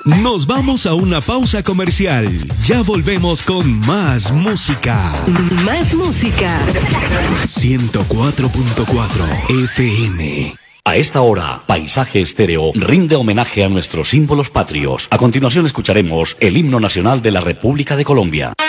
Nos vamos a una pausa comercial. Ya volvemos con más música. Más música. 104.4 FM. A esta hora, Paisaje Estéreo rinde homenaje a nuestros símbolos patrios. A continuación escucharemos el himno nacional de la República de Colombia.